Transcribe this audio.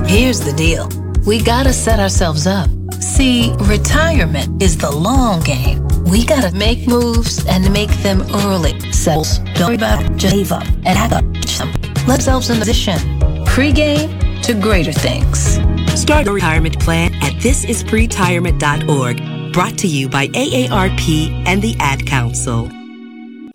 Here's the deal. We gotta set ourselves up. See, retirement is the long game. We gotta make moves and make them early. Settles. Don't worry about it. Just save up and act up. Let ourselves in position. Pre-game to greater things. Start your retirement plan at thisispretirement.org. Brought to you by AARP and the Ad Council.